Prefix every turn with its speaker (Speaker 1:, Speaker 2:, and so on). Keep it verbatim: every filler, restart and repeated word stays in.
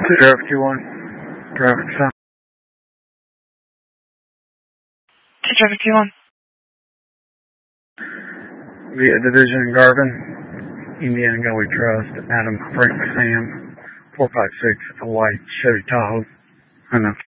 Speaker 1: Traffic two one. Traffic stop.
Speaker 2: Traffic two one.
Speaker 1: Via Division in Garvin, Indiana Gully Trust, Adam Frank Sam, four five six, a white Chevy Tahoe. I know.